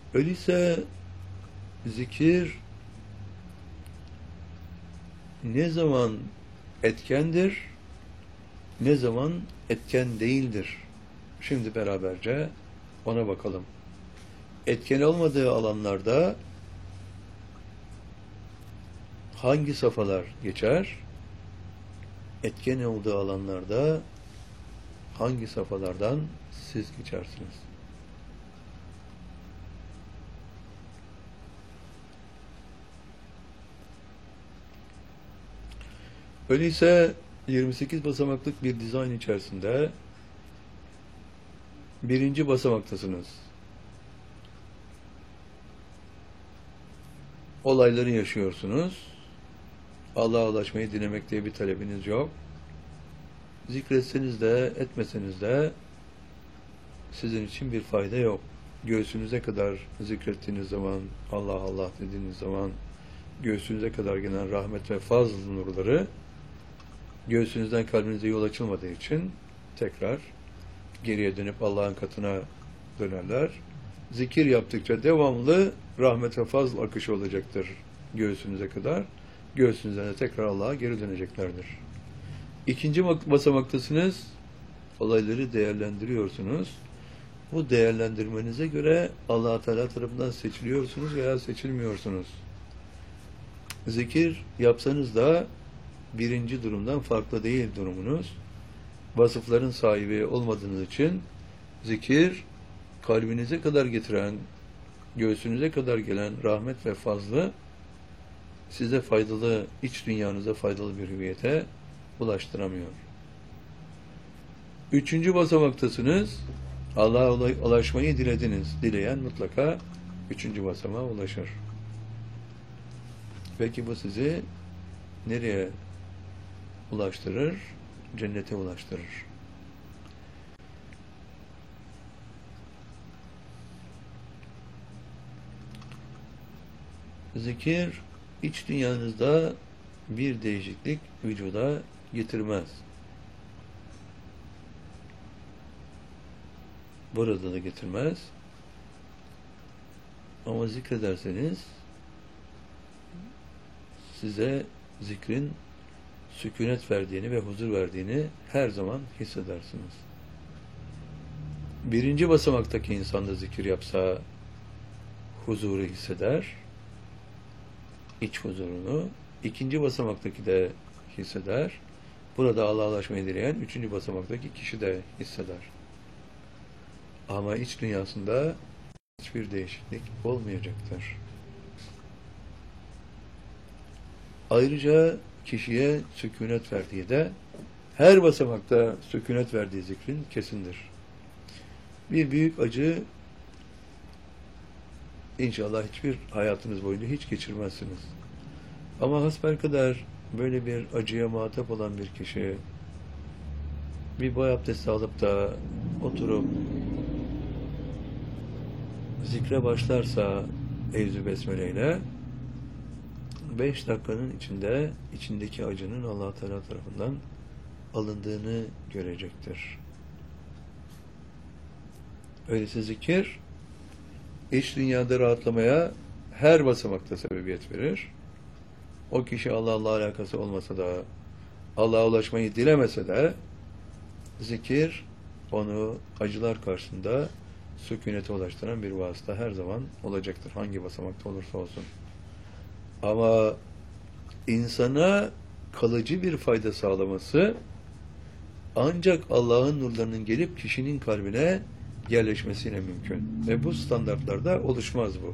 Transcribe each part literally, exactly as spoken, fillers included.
Öyleyse zikir ne zaman etkendir, ne zaman etken değildir? Şimdi beraberce ona bakalım. Etken olmadığı alanlarda hangi safhalar geçer? Etken olduğu alanlarda hangi safhalardan siz geçersiniz? Öyleyse yirmi sekiz basamaklık bir dizayn içerisinde birinci basamaktasınız. Olayları yaşıyorsunuz. Allah'a ulaşmayı dilemek diye bir talebiniz yok. Zikretseniz de etmeseniz de sizin için bir fayda yok. Göğsünüze kadar zikrettiğiniz zaman, Allah Allah dediğiniz zaman göğsünüze kadar gelen rahmet ve fazl nurları göğsünüzden kalbinize yol açılmadığı için tekrar geriye dönüp Allah'ın katına dönerler. Zikir yaptıkça devamlı rahmet ve fazl akışı olacaktır göğsünüze kadar. Göğsünüzden de tekrar Allah'a geri döneceklerdir. İkinci basamaktasınız. Olayları değerlendiriyorsunuz. Bu değerlendirmenize göre Allah Teala tarafından seçiliyorsunuz veya seçilmiyorsunuz. Zikir yapsanız da birinci durumdan farklı değil durumunuz. Vasıfların sahibi olmadığınız için zikir kalbinize kadar getiren, göğsünüze kadar gelen rahmet ve fazlı size faydalı, iç dünyanıza faydalı bir hüviyete ulaştıramıyor. Üçüncü basamaktasınız. Allah'a ulaşmayı dilediniz. Dileyen mutlaka üçüncü basamağa ulaşır. Peki bu sizi nereye ulaştırır? Cennete ulaştırır. Zikir iç dünyanızda bir değişiklik vücuda getirmez. Burada da getirmez. Ama zikrederseniz size zikrin sükunet verdiğini ve huzur verdiğini her zaman hissedersiniz. Birinci basamaktaki insan da zikir yapsa huzuru hisseder, iç huzurunu. İkinci basamaktaki de hisseder. Burada Allah'a ulaşmayı dileyen üçüncü basamaktaki kişi de hisseder. Ama iç dünyasında hiçbir değişiklik olmayacaktır. Ayrıca kişiye sükunet verdiği de her basamakta sükunet verdiği zikrin kesindir. Bir büyük acı inşallah hiçbir hayatınız boyunca hiç geçirmezsiniz. Ama hasbelkader böyle bir acıya muhatap olan bir kişi bir boy abdesti alıp da oturup zikre başlarsa Evzü Besmele ile beş dakikanın içinde içindeki acının Allah Teala tarafından alındığını görecektir. Öyleyse zikir iç dünyada rahatlamaya her basamakta sebebiyet verir. O kişi Allah'la alakası olmasa da Allah'a ulaşmayı dilemese de zikir onu acılar karşısında sükunete ulaştıran bir vasıta her zaman olacaktır. Hangi basamakta olursa olsun. Ama insana kalıcı bir fayda sağlaması ancak Allah'ın nurlarının gelip kişinin kalbine yerleşmesiyle mümkün. Ve bu standartlarda oluşmaz bu.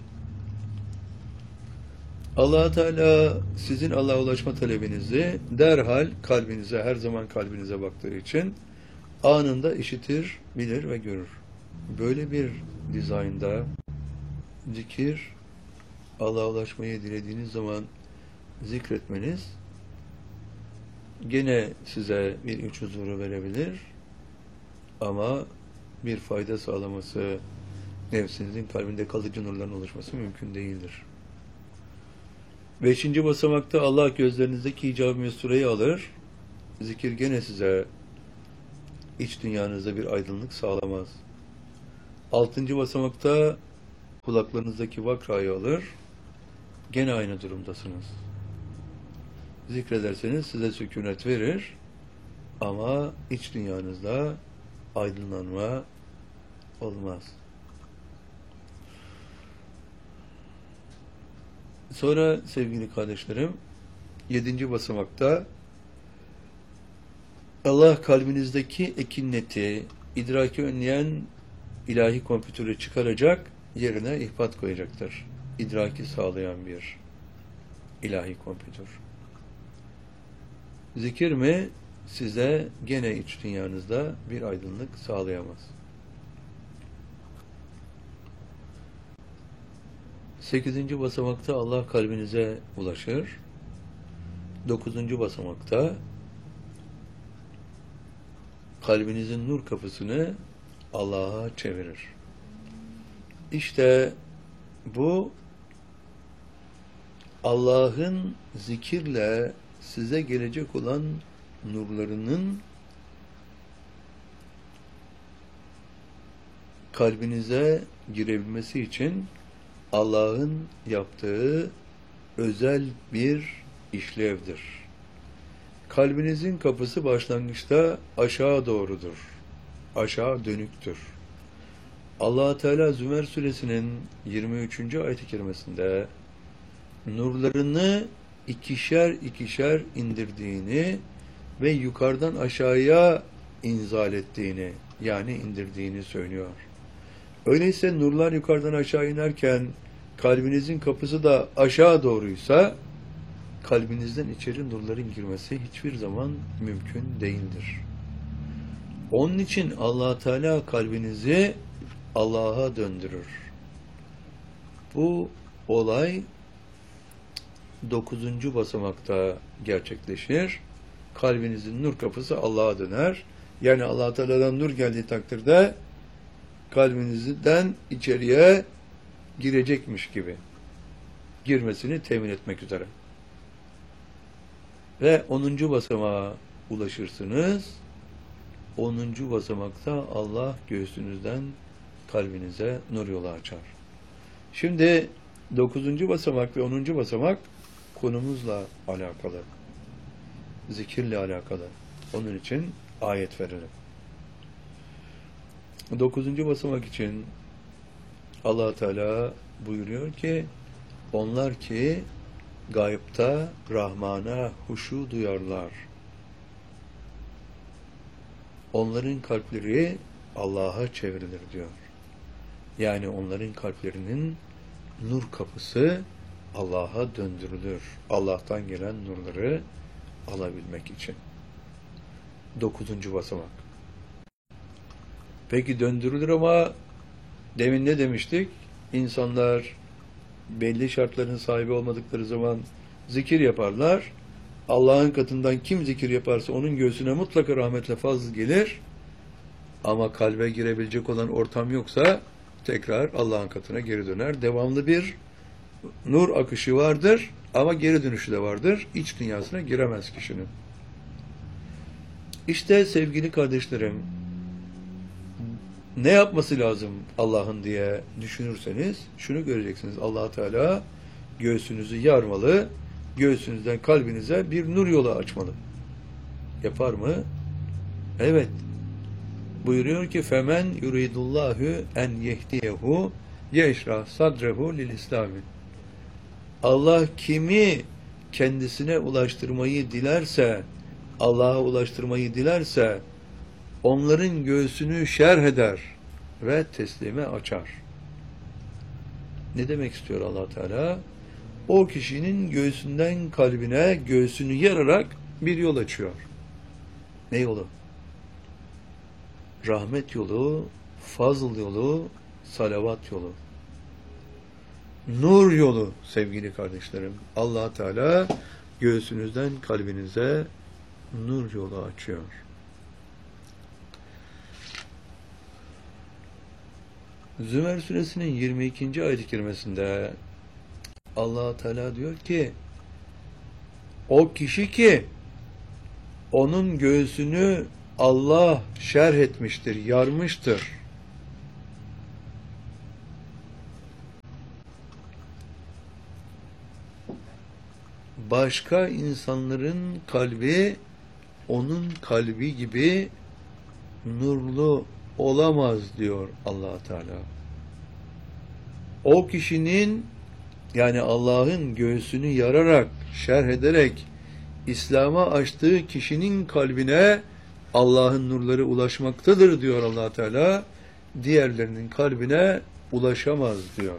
Allah Teala sizin Allah'a ulaşma talebinizi derhal kalbinize, her zaman kalbinize baktığı için anında işitir, bilir ve görür. Böyle bir dizaynda zikir, Allah'a ulaşmayı dilediğiniz zaman zikretmeniz gene size bir iç huzuru verebilir ama bir fayda sağlaması, nefsinizin kalbinde kalıcı nurların oluşması mümkün değildir. Beşinci basamakta Allah gözlerinizdeki icab-ı mesurayı alır. Zikir gene size iç dünyanızda bir aydınlık sağlamaz. Altıncı basamakta kulaklarınızdaki vakrayı alır, gene aynı durumdasınız. Zikrederseniz size sükunet verir ama iç dünyanızda aydınlanma olmaz. Sonra sevgili kardeşlerim, yedinci basamakta Allah kalbinizdeki ekinneti, idraki önleyen ilahi kompütürü çıkaracak, yerine ihbat koyacaktır. İdraki sağlayan bir ilahi kompütür. Zikir mi? Size gene iç dünyanızda bir aydınlık sağlayamaz. Sekizinci basamakta Allah kalbinize ulaşır. Dokuzuncu basamakta kalbinizin nur kapısını Allah'a çevirir. İşte bu Allah'ın zikirle size gelecek olan nurlarının kalbinize girebilmesi için Allah'ın yaptığı özel bir işlevdir. Kalbinizin kapısı başlangıçta aşağı doğrudur. Aşağı dönüktür. Allah Teala Zümer suresinin yirmi üçüncü ayet-i kerimesinde nurlarını ikişer ikişer indirdiğini ve yukarıdan aşağıya inzal ettiğini, yani indirdiğini söylüyor. Öyleyse nurlar yukarıdan aşağı inerken kalbinizin kapısı da aşağı doğruysa kalbinizden içeri nurların girmesi hiçbir zaman mümkün değildir. Onun için Allah Teala kalbinizi Allah'a döndürür. Bu olay dokuzuncu basamakta gerçekleşir. Kalbinizin nur kapısı Allah'a döner. Yani Allah Teala'dan nur geldiği takdirde kalbinizden içeriye girecekmiş gibi girmesini temin etmek üzere. Ve onuncu basamağa ulaşırsınız. onuncu basamakta Allah göğsünüzden kalbinize nur yolu açar. Şimdi dokuzuncu basamak ve onuncu basamak konumuzla alakalı. Zikirle alakalı. Onun için ayet verelim. Dokuzuncu basamak için Allah Teala buyuruyor ki onlar ki gayipta Rahman'a huşu duyarlar. Onların kalpleri Allah'a çevrilir diyor. Yani onların kalplerinin nur kapısı Allah'a döndürülür. Allah'tan gelen nurları alabilmek için. Dokuzuncu basamak. Peki döndürülür ama demin ne demiştik? İnsanlar belli şartların sahibi olmadıkları zaman zikir yaparlar. Allah'ın katından kim zikir yaparsa onun göğsüne mutlaka rahmetle fazl gelir. Ama kalbe girebilecek olan ortam yoksa tekrar Allah'ın katına geri döner. Devamlı bir nur akışı vardır ama geri dönüşü de vardır. İç dünyasına giremez kişinin. İşte sevgili kardeşlerim, ne yapması lazım Allah'ın diye düşünürseniz şunu göreceksiniz. Allah Teala göğsünüzü yarmalı, göğsünüzden kalbinize bir nur yolu açmalı. Yapar mı? Evet. Buyuruyor ki femen yuridullahu en yehdiyehu yeşrah sadrehu lil İslami. Allah kimi kendisine ulaştırmayı dilerse, Allah'a ulaştırmayı dilerse onların göğsünü şerh eder ve teslime açar. Ne demek istiyor Allah Teala? O kişinin göğsünden kalbine göğsünü yararak bir yol açıyor. Ne yolu? Rahmet yolu, fazl yolu, salavat yolu. Nur yolu sevgili kardeşlerim. Allah Teala göğsünüzden kalbinize nur yolu açıyor. Zümer suresinin yirmi ikinci ayet-i kerimesinde Allah Teala diyor ki o kişi ki onun göğsünü Allah şerh etmiştir, yarmıştır. başka insanların kalbi onun kalbi gibi nurlu olamaz diyor Allah Teala. O kişinin, yani Allah'ın göğsünü yararak, şerh ederek İslam'a açtığı kişinin kalbine Allah'ın nurları ulaşmaktadır diyor Allah Teala. Diğerlerinin kalbine ulaşamaz diyor.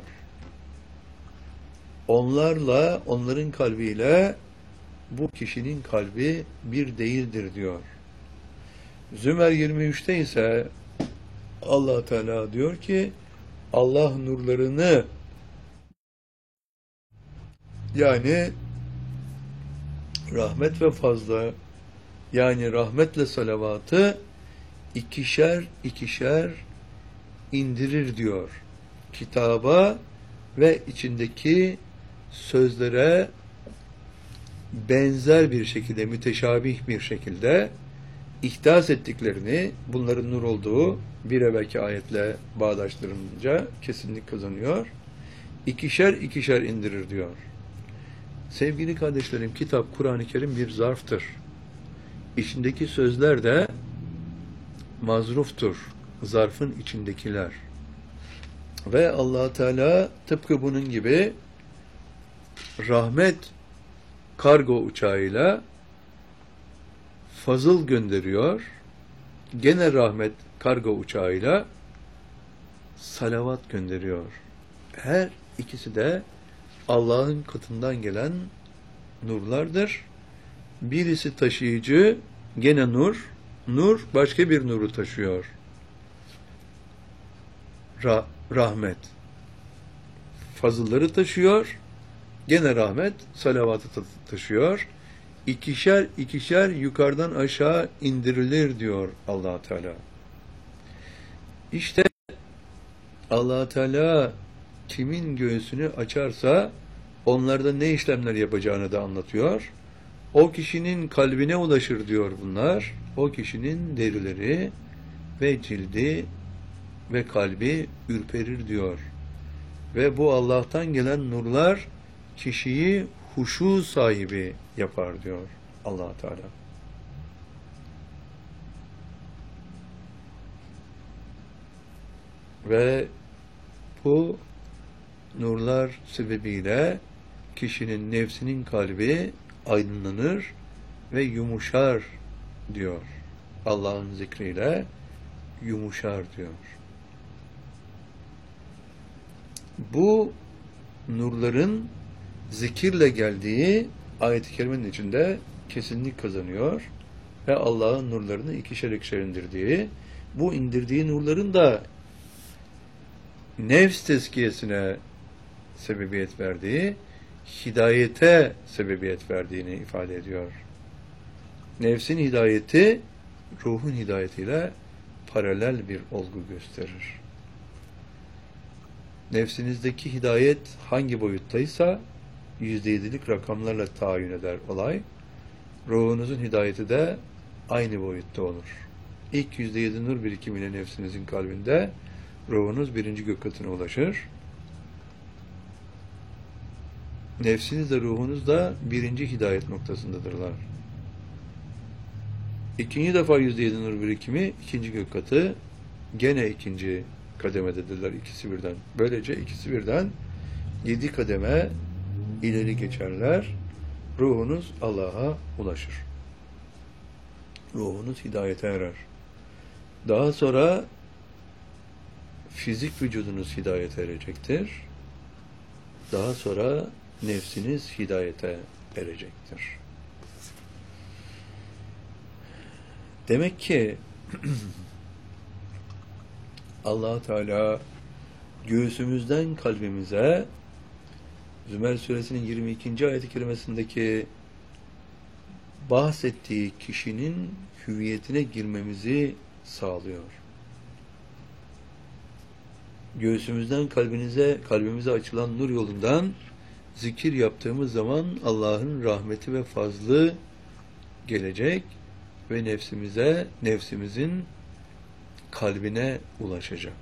Onlarla, onların kalbiyle bu kişinin kalbi bir değildir diyor. Zümer yirmi üçte ise Allah Teala diyor ki Allah nurlarını, yani rahmet ve fazla, yani rahmetle salavatı ikişer ikişer indirir diyor. Kitaba ve içindeki sözlere benzer bir şekilde, müteşabih bir şekilde ihdas ettiklerini, bunların nur olduğu bir evvelki ayetle bağdaştırınca kesinlik kazanıyor. İkişer ikişer indirir diyor. Sevgili kardeşlerim, kitap, Kur'an-ı Kerim bir zarftır. İçindeki sözler de mazruftur. Zarfın içindekiler. Ve Allah Teala tıpkı bunun gibi rahmet kargo uçağıyla fazıl gönderiyor. Gene rahmet kargo uçağıyla salavat gönderiyor. Her ikisi de Allah'ın katından gelen nurlardır. Birisi taşıyıcı, gene nur, nur başka bir nuru taşıyor. Ra rahmet fazılları taşıyor, gene rahmet salavatı taşıyor. İkişer ikişer yukarıdan aşağı indirilir diyor Allah Teala. İşte Allah Teala kimin göğsünü açarsa onlarda ne işlemler yapacağını da anlatıyor. O kişinin kalbine ulaşır diyor bunlar. O kişinin derileri ve cildi ve kalbi ürperir diyor. Ve bu Allah'tan gelen nurlar kişiyi huşu sahibi yapar diyor Allah Teala. Ve bu nurlar sebebiyle kişinin nefsinin kalbi aydınlanır ve yumuşar diyor. Allah'ın zikriyle yumuşar diyor. Bu nurların zikirle geldiği ayet-i kerimenin içinde kesinlik kazanıyor ve Allah'ın nurlarını ikişer ikişer indirdiği, bu indirdiği nurların da nefs tezkiyesine sebebiyet verdiği, hidayete sebebiyet verdiğini ifade ediyor. Nefsin hidayeti, ruhun hidayetiyle paralel bir olgu gösterir. Nefsinizdeki hidayet hangi boyuttaysa yüzde yedilik rakamlarla tayin eder olay. Ruhunuzun hidayeti de aynı boyutta olur. İlk yüzde yedi nur birikimiyle nefsinizin kalbinde ruhunuz birinci gök katına ulaşır. Nefsiniz de ruhunuz da birinci hidayet noktasındadırlar. İkinci defa yüzde yedi nur birikimi ikinci gök katı, gene ikinci kademededirler ikisi birden. Böylece ikisi birden yedi kademe ileri geçerler. Ruhunuz Allah'a ulaşır. Ruhunuz hidayete erer. Daha sonra fizik vücudunuz hidayete erecektir. Daha sonra nefsiniz hidayete erecektir. Demek ki Allah Teala göğsümüzden kalbimize Zümer suresinin yirmi ikinci ayet-i kerimesindeki bahsettiği kişinin hüviyetine girmemizi sağlıyor. Göğsümüzden kalbinize, kalbimize açılan nur yolundan zikir yaptığımız zaman Allah'ın rahmeti ve fazlı gelecek ve nefsimize, nefsimizin kalbine ulaşacak.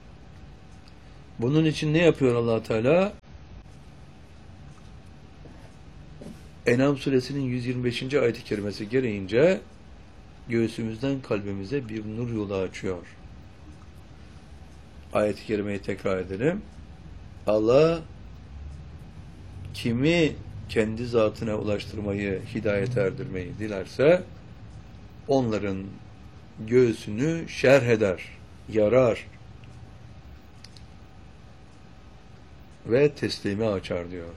Bunun için ne yapıyor Allah Teala? En'am suresinin yüz yirmi beşinci ayet-i kerimesi gereğince göğsümüzden kalbimize bir nur yolu açıyor. Ayet-i kerimeyi tekrar edelim. Allah kimi kendi zatına ulaştırmayı, hidayet erdirmeyi dilerse onların göğsünü şerh eder, yarar ve teslimi açar diyor.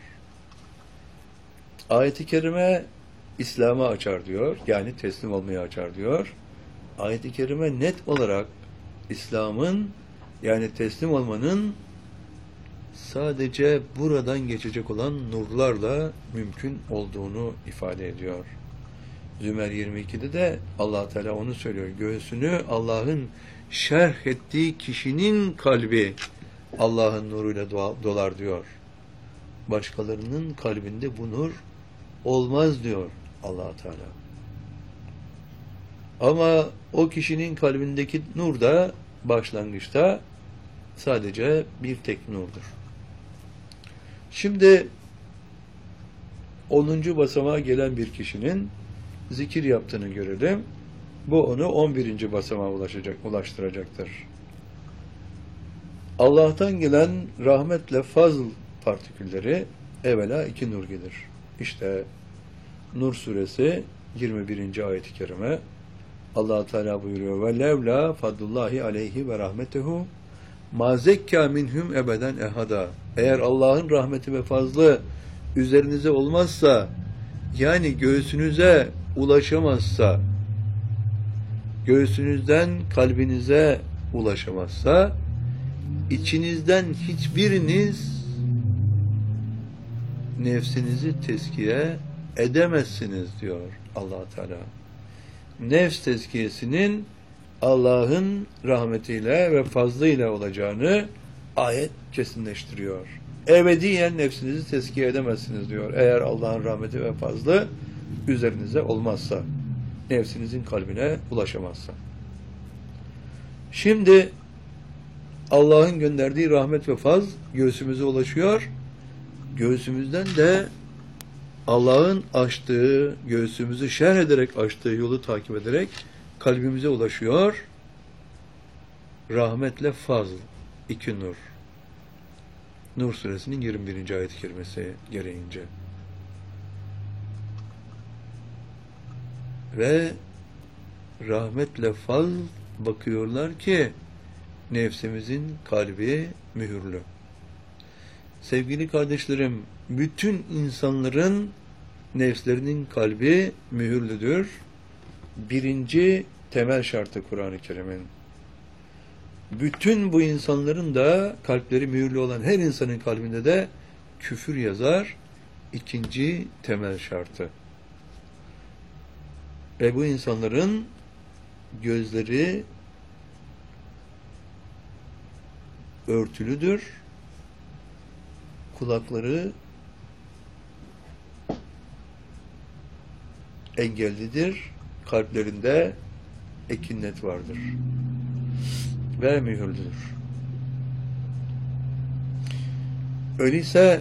Ayet-i kerime İslam'ı açar diyor. Yani teslim olmayı açar diyor. Ayet-i kerime net olarak İslam'ın, yani teslim olmanın sadece buradan geçecek olan nurlarla mümkün olduğunu ifade ediyor. Zümer yirmi ikide de Allah Teala onu söylüyor. Göğsünü Allah'ın şerh ettiği kişinin kalbi Allah'ın nuruyla dolar diyor. Başkalarının kalbinde bu nur olmaz diyor Allah Teala. Ama o kişinin kalbindeki nur da başlangıçta sadece bir tek nurdur. Şimdi onuncu basamağa gelen bir kişinin zikir yaptığını görelim. Bu onu on birinci basamağa ulaşacak, ulaştıracaktır. Allah'tan gelen rahmetle fazl partikülleri evvela iki nur gelir. İşte Nur suresi yirmi birinci ayet-i kerime Allah Teala buyuruyor: "Ve levla fadlullahi aleyhi ve rahmetuhu ma zekka minhum ebeden ehada." Eğer Allah'ın rahmeti ve fazlı üzerinize olmazsa, yani göğsünüze ulaşamazsa, göğsünüzden kalbinize ulaşamazsa, içinizden hiçbiriniz nefsinizi tezkiye edemezsiniz diyor Allah Teala. Nefs tezkiyesinin Allah'ın rahmetiyle ve fazlıyla olacağını ayet kesinleştiriyor. Ebediyen nefsinizi tezkiye edemezsiniz diyor. Eğer Allah'ın rahmeti ve fazlı üzerinize olmazsa, nefsinizin kalbine ulaşamazsa. Şimdi Allah'ın gönderdiği rahmet ve faz göğsümüze ulaşıyor. Göğsümüzden de Allah'ın açtığı, göğsümüzü şerh ederek açtığı yolu takip ederek kalbimize ulaşıyor. Rahmetle fazl, iki nur. Nur suresinin yirmi birinci ayet-i kerimesi gereğince. Ve rahmetle fazl bakıyorlar ki nefsimizin kalbi mühürlü. Sevgili kardeşlerim, bütün insanların nefslerinin kalbi mühürlüdür. Birinci temel şartı Kur'an-ı Kerim'in. Bütün bu insanların da kalpleri mühürlü olan her insanın kalbinde de küfür yazar. İkinci temel şartı. Ve bu insanların gözleri örtülüdür. Kulakları engellidir. Kalplerinde ekinnet vardır. Ve mühürlüdür. Öyleyse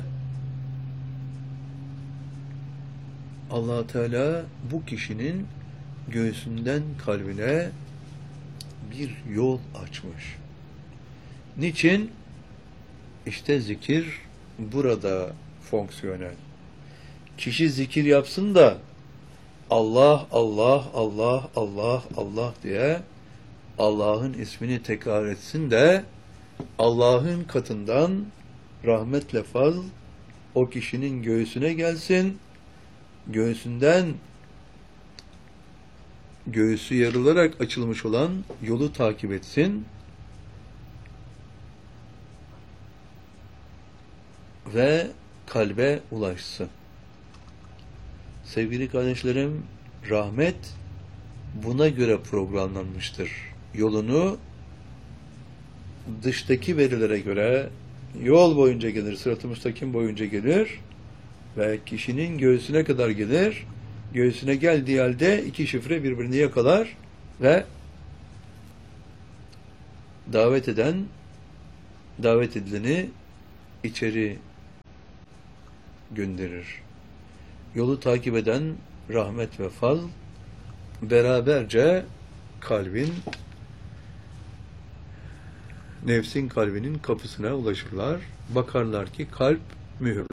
Allah Teala bu kişinin göğsünden kalbine bir yol açmış. Niçin? İşte zikir burada fonksiyonel. Kişi zikir yapsın da Allah, Allah, Allah, Allah, Allah diye Allah'ın ismini tekrar etsin de Allah'ın katından rahmetle fazl o kişinin göğsüne gelsin. Göğsünden göğsü yarılarak açılmış olan yolu takip etsin. Ve kalbe ulaşsın. Sevgili kardeşlerim, rahmet buna göre programlanmıştır. Yolunu dıştaki verilere göre yol boyunca gelir, sırat-ı müstakim boyunca gelir ve kişinin göğsüne kadar gelir. Göğsüne geldiği halde iki şifre birbirini yakalar ve davet eden, davet edileni içeri gönderir. yolu takip eden rahmet ve fazl beraberce kalbin, nefsin kalbinin kapısına ulaşırlar. Bakarlar ki kalp mühür.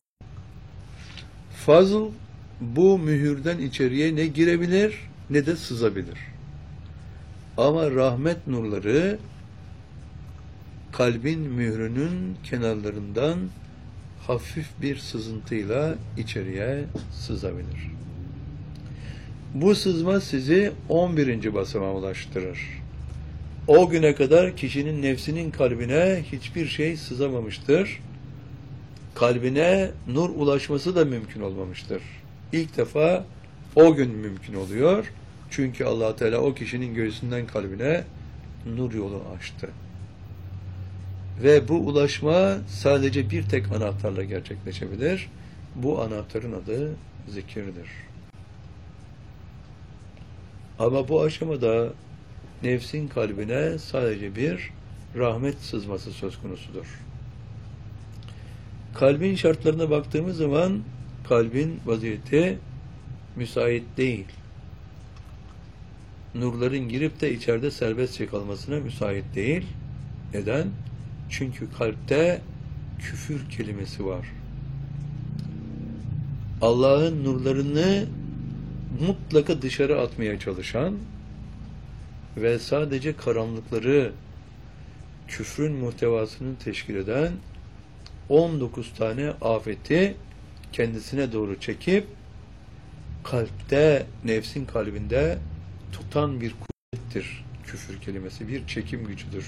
Fazl bu mühürden içeriye ne girebilir ne de sızabilir. Ama rahmet nurları kalbin mührünün kenarlarından hafif bir sızıntıyla içeriye sızabilir. Bu sızma sizi on birinci basamağa ulaştırır. O güne kadar kişinin nefsinin kalbine hiçbir şey sızamamıştır. Kalbine nur ulaşması da mümkün olmamıştır. İlk defa o gün mümkün oluyor. Çünkü Allah Teala o kişinin göğsünden kalbine nur yolu açtı. Ve bu ulaşma sadece bir tek anahtarla gerçekleşebilir. Bu anahtarın adı zikirdir. Ama bu aşamada nefsin kalbine sadece bir rahmet sızması söz konusudur. Kalbin şartlarına baktığımız zaman kalbin vaziyeti müsait değil. Nurların girip de içeride serbestçe kalmasına müsait değil. Neden? Çünkü kalpte küfür kelimesi var. Allah'ın nurlarını mutlaka dışarı atmaya çalışan ve sadece karanlıkları, küfrün muhtevasını teşkil eden on dokuz tane afeti kendisine doğru çekip kalpte, nefsin kalbinde tutan bir kuvvettir küfür kelimesi, bir çekim gücüdür.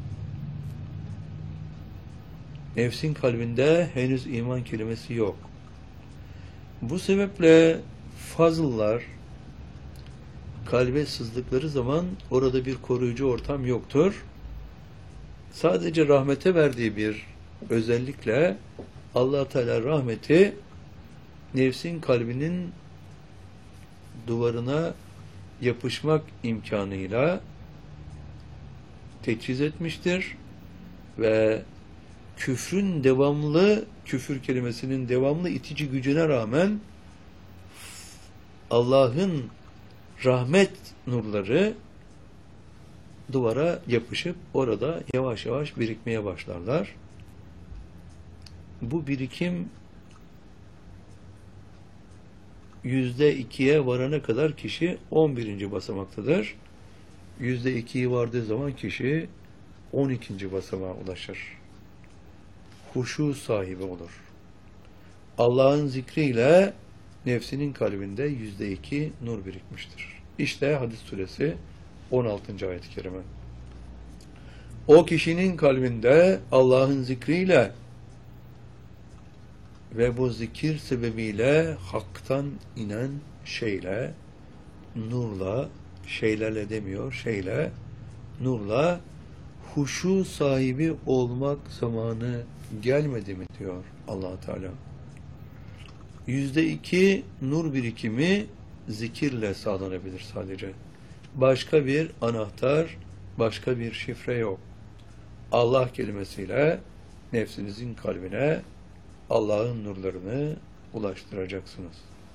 Nefsin kalbinde henüz iman kelimesi yok. Bu sebeple fazıllar kalbe sızdıkları zaman orada bir koruyucu ortam yoktur. Sadece rahmete verdiği bir özellikle Allah Teala rahmeti nefsin kalbinin duvarına yapışmak imkanıyla teçhiz etmiştir ve küfrün devamlı, küfür kelimesinin devamlı itici gücüne rağmen Allah'ın rahmet nurları duvara yapışıp orada yavaş yavaş birikmeye başlarlar. Bu birikim yüzde ikiye varana kadar kişi on birinci basamaktadır. Yüzde ikiyi vardığı zaman kişi on ikinci basamağa ulaşır. Huşu sahibi olur. Allah'ın zikriyle nefsinin kalbinde yüzde iki nur birikmiştir. İşte Hadis suresi on altıncı ayet-i kerime. O kişinin kalbinde Allah'ın zikriyle ve bu zikir sebebiyle haktan inen şeyle, nurla, şeylerle demiyor, şeyle, nurla huşu sahibi olmak zamanı gelmedi mi diyor Allah Teala. Yüzde iki nur birikimi zikirle sağlanabilir sadece. Başka bir anahtar, başka bir şifre yok. Allah kelimesiyle nefsinizin kalbine Allah'ın nurlarını ulaştıracaksınız.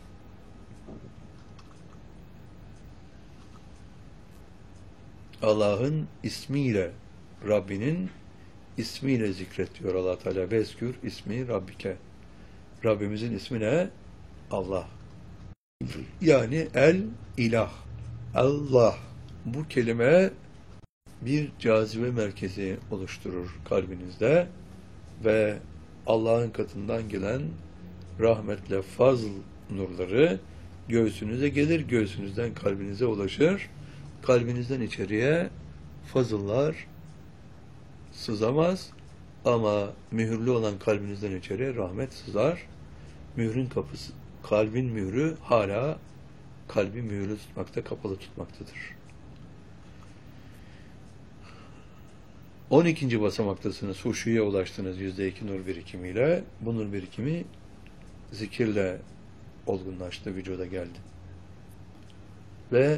Allah'ın ismiyle, Rabbinin ismiyle zikret diyor Allah Teala. Vezkür ismi Rabbike. Rabbimizin ismi ne? Allah. Yani el ilah. Allah. Bu kelime bir cazibe merkezi oluşturur kalbinizde ve Allah'ın katından gelen rahmetle fazl nurları göğsünüze gelir, göğsünüzden kalbinize ulaşır. Kalbinizden içeriye fazıllar sızamaz ama mühürlü olan kalbinizden içeriye rahmet sızar. Mührün kapısı, kalbin mührü hala kalbi mühürlü tutmakta, kapalı tutmaktadır. on ikinci basamaktasınız, huşuya ulaştınız yüzde iki nur birikimiyle. Bu nur birikimi zikirle olgunlaştı, vücuda geldi. Ve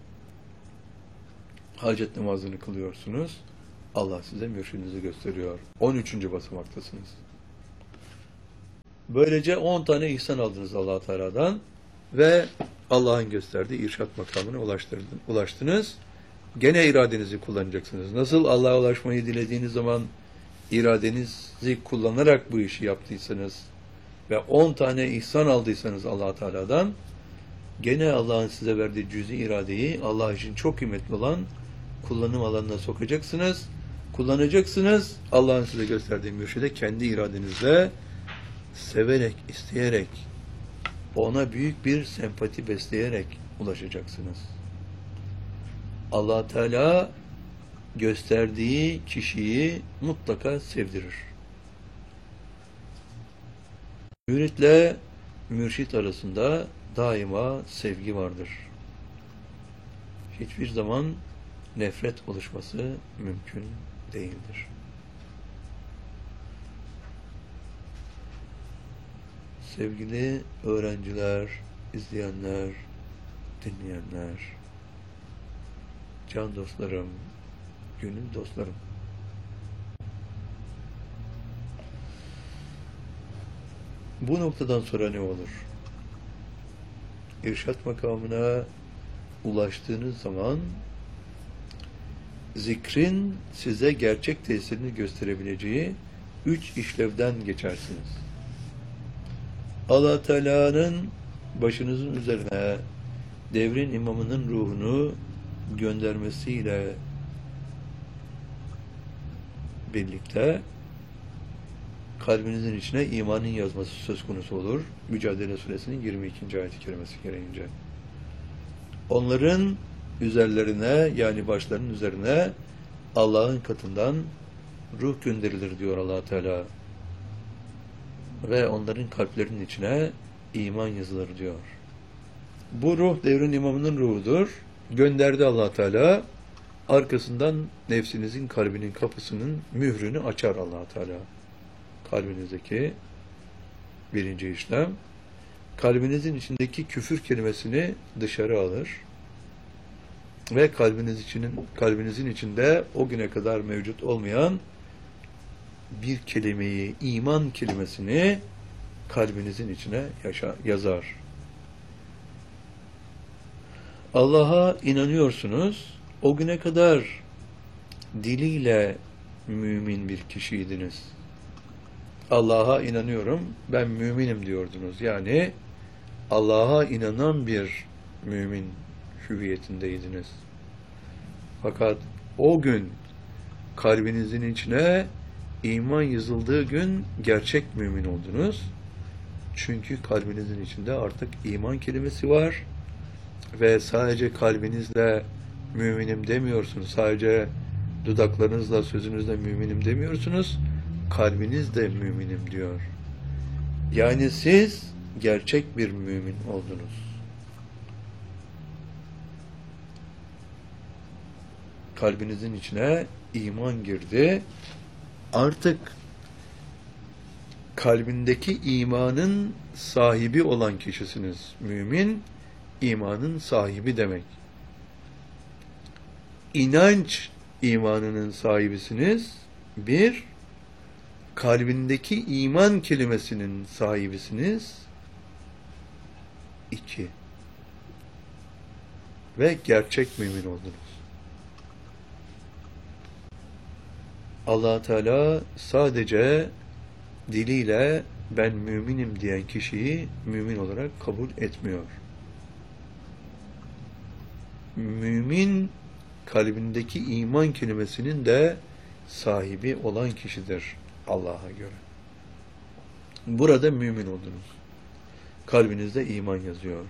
hacet namazını kılıyorsunuz. Allah size mürşidinizi gösteriyor. on üçüncü basamaktasınız. Böylece on tane ihsan aldınız Allah Teala'dan ve Allah'ın gösterdiği irşat makamına ulaştırdın, ulaştınız. Gene iradenizi kullanacaksınız. Nasıl Allah'a ulaşmayı dilediğiniz zaman iradenizi kullanarak bu işi yaptıysanız ve on tane ihsan aldıysanız Allah Teala'dan, gene Allah'ın size verdiği cüz-i iradeyi Allah için çok kıymetli olan kullanım alanına sokacaksınız, kullanacaksınız. Allah'ın size gösterdiği mürşide kendi iradenizle severek, isteyerek, ona büyük bir sempati besleyerek ulaşacaksınız. Allah Teala gösterdiği kişiyi mutlaka sevdirir. Müritle mürşit arasında daima sevgi vardır. Hiçbir zaman nefret oluşması mümkün değildir. Sevgili öğrenciler, izleyenler, dinleyenler, can dostlarım, gönül dostlarım. Bu noktadan sonra ne olur? İrşat makamına ulaştığınız zaman zikrin size gerçek tesirini gösterebileceği üç işlevden geçersiniz. Allah Teala'nın başınızın üzerine devrin imamının ruhunu göndermesiyle birlikte kalbinizin içine imanın yazması söz konusu olur. Mücadele Suresinin yirmi ikinci ayet-i kerimesi gereğince. Onların üzerlerine, yani başlarının üzerine Allah'ın katından ruh gönderilir diyor Allah Teala. Ve onların kalplerinin içine iman yazılır diyor. Bu ruh devrin imamının ruhudur. Gönderdi Allah Teala. Arkasından nefsinizin, kalbinin kapısının mührünü açar Allah Teala. Kalbinizdeki birinci işlem. Kalbinizin içindeki küfür kelimesini dışarı alır. Ve kalbiniz içinin, kalbinizin içinde o güne kadar mevcut olmayan bir kelimeyi, iman kelimesini kalbinizin içine yaşa, yazar. Allah'a inanıyorsunuz. O güne kadar diliyle mümin bir kişiydiniz. Allah'a inanıyorum, ben müminim diyordunuz. Yani Allah'a inanan bir mümin hüviyetindeydiniz. Fakat o gün kalbinizin içine iman yazıldığı gün gerçek mümin oldunuz. Çünkü kalbinizin içinde artık iman kelimesi var ve sadece kalbinizle müminim demiyorsunuz. Sadece dudaklarınızla, sözünüzle müminim demiyorsunuz. Kalbiniz de müminim diyor. Yani siz gerçek bir mümin oldunuz. Kalbinizin içine iman girdi. Artık kalbindeki imanın sahibi olan kişisiniz. Mümin, imanın sahibi demek. İnanç imanının sahibisiniz. Bir, kalbindeki iman kelimesinin sahibisiniz. İki, ve gerçek mümin oldunuz. Allah Teala sadece diliyle ben müminim diyen kişiyi mümin olarak kabul etmiyor. Mümin kalbindeki iman kelimesinin de sahibi olan kişidir Allah'a göre. Burada mümin oldunuz. Kalbinizde iman yazıyor.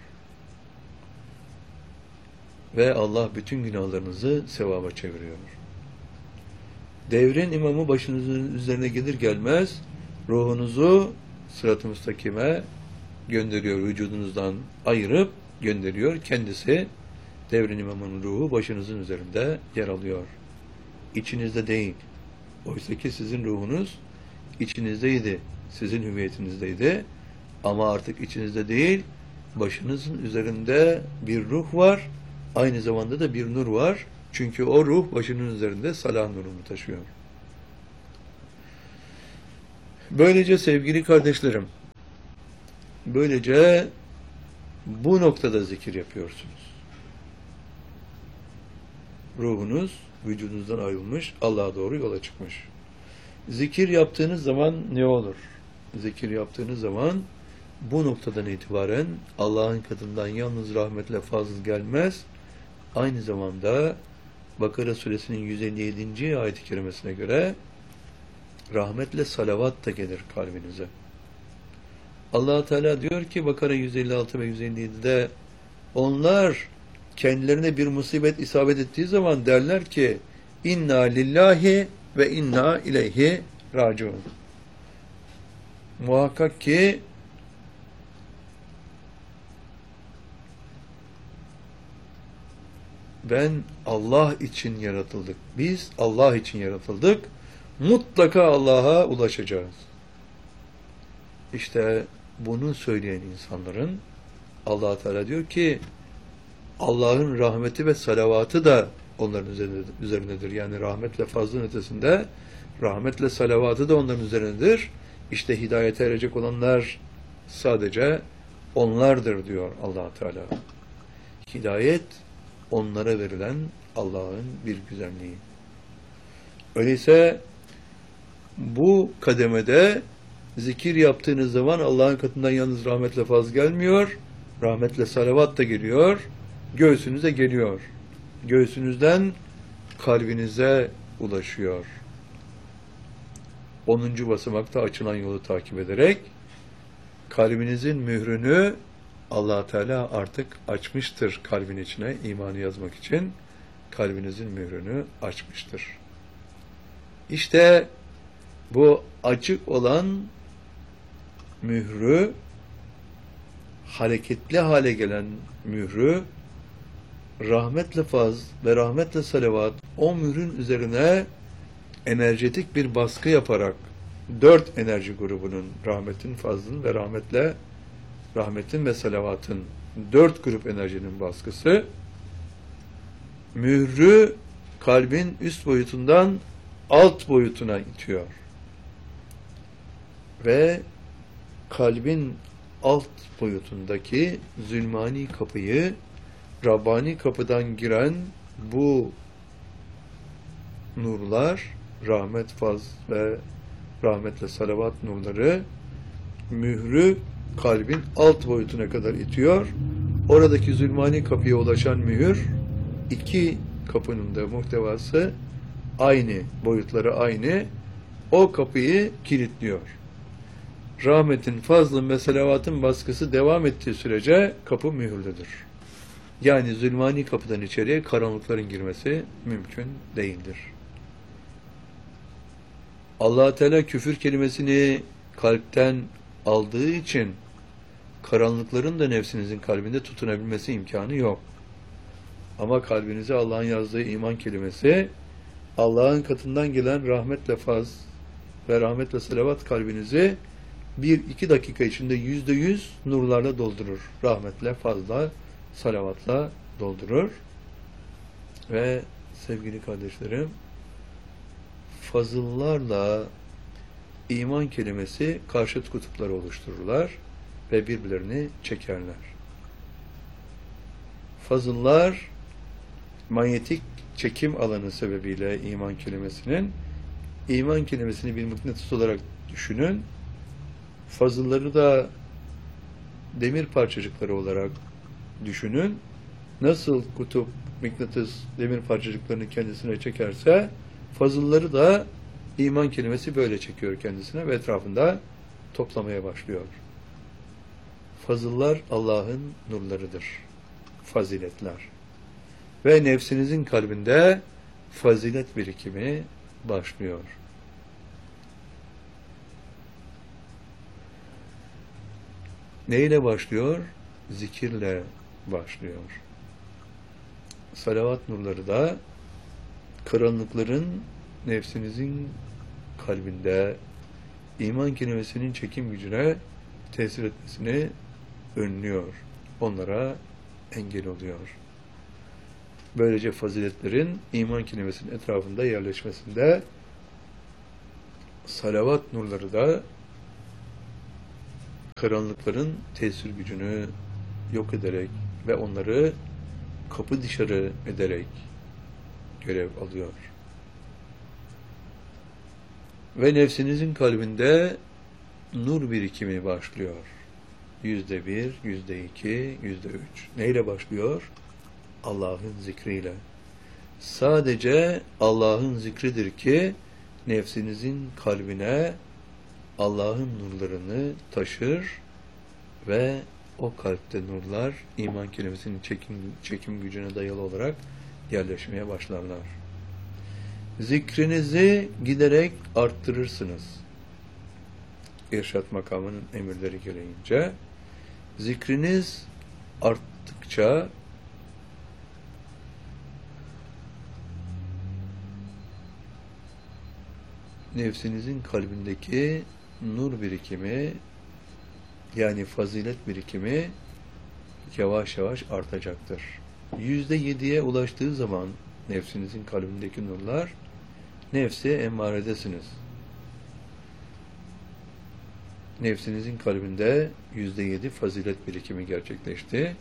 Ve Allah bütün günahlarınızı sevaba çeviriyor. Devrin imamı başınızın üzerine gelir gelmez ruhunuzu sırat-ı müstakime gönderiyor, vücudunuzdan ayırıp gönderiyor. Kendisi devrin imamının ruhu başınızın üzerinde yer alıyor. İçinizde değil. Oysa ki sizin ruhunuz içinizdeydi. Sizin hüviyetinizdeydi. Ama artık içinizde değil, başınızın üzerinde bir ruh var. Aynı zamanda da bir nur var. Çünkü o ruh başının üzerinde salah nurunu taşıyor. Böylece sevgili kardeşlerim, Böylece bu noktada zikir yapıyorsunuz. Ruhunuz vücudunuzdan ayrılmış, Allah'a doğru yola çıkmış. Zikir yaptığınız zaman ne olur? Zikir yaptığınız zaman bu noktadan itibaren Allah'ın katından yalnız rahmetle fazıl gelmez. Aynı zamanda Bakara suresinin yüz elli yedinci ayet-i kerimesine göre rahmetle salavat da gelir kalbinize. Allah Teala diyor ki Bakara yüz elli altı ve yüz elli yedide onlar kendilerine bir musibet isabet ettiği zaman derler ki inna lillahi ve inna ileyhi raciun. Muhakkak ki ben Allah için yaratıldık. Biz Allah için yaratıldık. Mutlaka Allah'a ulaşacağız. İşte bunu söyleyen insanların Allah Teala diyor ki Allah'ın rahmeti ve salavatı da onların üzerindedir. Yani rahmetle fazlın ötesinde rahmetle salavatı da onların üzerindedir. İşte hidayete erecek olanlar sadece onlardır diyor Allah Teala. Hidayet onlara verilen Allah'ın bir güzelliği. Öyleyse bu kademede zikir yaptığınız zaman Allah'ın katından yalnız rahmetle fazl gelmiyor, rahmetle salavat da geliyor, göğsünüze geliyor. Göğsünüzden kalbinize ulaşıyor. Onuncu basamakta açılan yolu takip ederek kalbinizin mührünü Allah Teala artık açmıştır kalbin içine imanı yazmak için. Kalbinizin mührünü açmıştır. İşte bu açık olan mührü, hareketli hale gelen mührü, rahmetle faz ve rahmetle salavat o mührün üzerine enerjetik bir baskı yaparak dört enerji grubunun rahmetin, fazlın ve rahmetle rahmetin ve salavatın dört grup enerjinin baskısı mührü kalbin üst boyutundan alt boyutuna itiyor. Ve kalbin alt boyutundaki zulmani kapıyı Rabbani kapıdan giren bu nurlar, rahmet, faz ve rahmetle salavat nurları mührü kalbin alt boyutuna kadar itiyor. Oradaki zulmani kapıya ulaşan mühür iki kapının da muhtevası aynı, boyutları aynı. O kapıyı kilitliyor. Rahmetin, fazlın ve salavatın baskısı devam ettiği sürece kapı mühürlüdür. Yani zulmani kapıdan içeriye karanlıkların girmesi mümkün değildir. Allah Teala küfür kelimesini kalpten aldığı için karanlıkların da nefsinizin kalbinde tutunabilmesi imkanı yok. Ama kalbinize Allah'ın yazdığı iman kelimesi Allah'ın katından gelen rahmetle faz ve rahmetle salavat kalbinizi bir iki dakika içinde yüzde yüz nurlarla doldurur. Rahmetle, fazla, salavatla doldurur. Ve sevgili kardeşlerim, fazıllarla iman kelimesi karşıt kutupları oluştururlar ve birbirlerini çekerler. Fazıllar manyetik çekim alanı sebebiyle iman kelimesinin, iman kelimesini bir mıknatıs olarak düşünün. Fazılları da demir parçacıkları olarak düşünün. Nasıl kutup, mıknatıs demir parçacıklarını kendisine çekerse, fazılları da iman kelimesi böyle çekiyor kendisine ve etrafında toplamaya başlıyor. Fazıllar Allah'ın nurlarıdır. Faziletler. Ve nefsinizin kalbinde fazilet birikimi başlıyor. Neyle başlıyor? Zikirle başlıyor. Salavat nurları da karanlıkların nefsinizin kalbinde iman kelimesinin çekim gücüne tesir etmesini önlüyor. Onlara engel oluyor. Böylece faziletlerin iman kelimesinin etrafında yerleşmesinde salavat nurları da karanlıkların tesir gücünü yok ederek ve onları kapı dışarı ederek görev alıyor. Ve nefsinizin kalbinde nur birikimi başlıyor. Yüzde bir, yüzde iki, yüzde üç. Neyle başlıyor? Allah'ın zikriyle. Sadece Allah'ın zikridir ki nefsinizin kalbine Allah'ın nurlarını taşır ve o kalpte nurlar iman kelimesinin çekim, çekim gücüne dayalı olarak yerleşmeye başlarlar. Zikrinizi giderek arttırırsınız. İrşad makamının emirleri gereğince zikriniz arttıkça nefsinizin kalbindeki nur birikimi, yani fazilet birikimi yavaş yavaş artacaktır. Yüzde yediye ulaştığı zaman nefsinizin kalbindeki nurlar, nefsi emmaredesiniz. Nefsinizin kalbinde yüzde yedi fazilet birikimi gerçekleşti.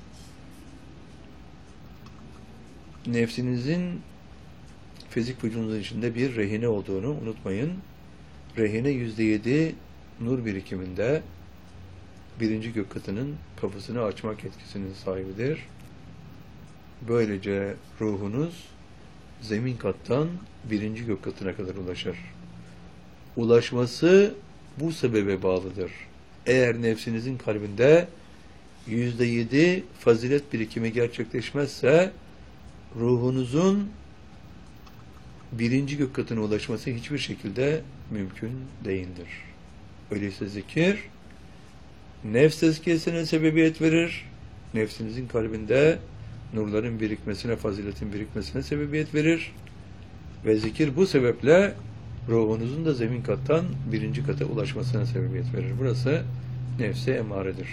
Nefsinizin fizik vücudunuzun içinde bir rehine olduğunu unutmayın. Rehine yüzde yedi nur birikiminde birinci gök katının kapısını açmak etkisinin sahibidir. Böylece ruhunuz zemin kattan birinci gök katına kadar ulaşır. Ulaşması bu sebebe bağlıdır. Eğer nefsinizin kalbinde yüzde yedi fazilet birikimi gerçekleşmezse ruhunuzun birinci gök katına ulaşması hiçbir şekilde mümkün değildir. Öyleyse zikir nefs tezkiyesine sebebiyet verir. Nefsinizin kalbinde nurların birikmesine, faziletin birikmesine sebebiyet verir. Ve zikir bu sebeple ruhunuzun da zemin kattan birinci kata ulaşmasına sebebiyet verir. Burası nefse emaredir.